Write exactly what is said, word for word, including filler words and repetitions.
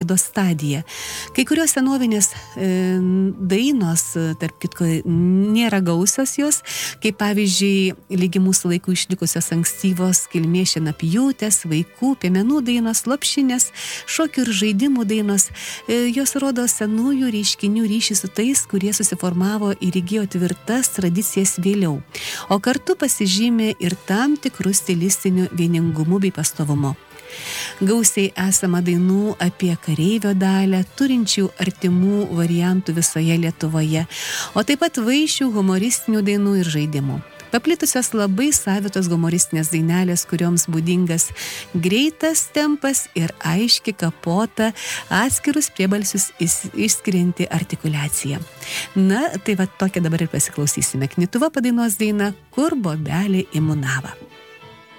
rodo stadiją. Kai kurios senovinės e, dainos, tarp kitko, nėra gausios jos, kaip pavyzdžiui, lygi mūsų laikų išlikusios ankstyvos kilmės šienapjūtės, vaikų, piemenų dainos, lopšinės, šokių ir žaidimų dainos. E, jos rodo senųjų reiškinių ryšį su tais, kurie susiformavo ir įgijo tvirtas tradicijas vėliau, o kartu pasižymė ir tam tikrų stilistinių vieningumų bei pastovumo. Gausiai esama dainų apie kareivio dalią, turinčių artimų variantų visoje Lietuvoje, o taip pat vaišių, humoristinių dainų ir žaidimų. Paplitusios labai savitos humoristinės dainelės, kurioms būdingas greitas tempas ir aiški kapota, atskirus priebalsius išskirianti artikuliacija. Na, tai va tokia dabar ir pasiklausysime. Knituva padainos daina Kur bobelė imunava.